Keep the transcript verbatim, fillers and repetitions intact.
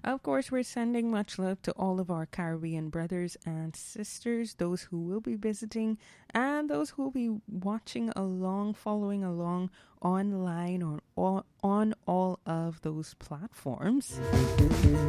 Of course, we're sending much love to all of our Caribbean brothers and sisters, those who will be visiting and those who will be watching along, following along online or all, on all of those platforms.